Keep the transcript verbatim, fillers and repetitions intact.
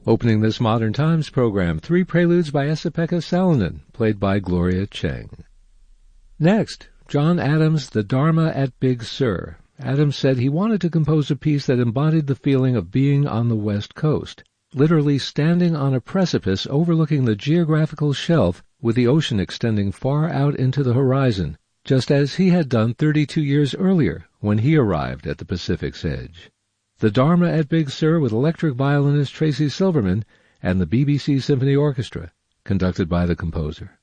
Opening this Modern Times program, three preludes by Esa-Pekka Salonen, played by Gloria Cheng. Next, John Adams' The Dharma at Big Sur. Adams said he wanted to compose a piece that embodied the feeling of being on the West Coast, literally standing on a precipice overlooking the geographical shelf with the ocean extending far out into the horizon, just as he had done thirty-two years earlier when he arrived at the Pacific's edge. The Dharma at Big Sur with electric violinist Tracy Silverman and the B B C Symphony Orchestra, conducted by the composer.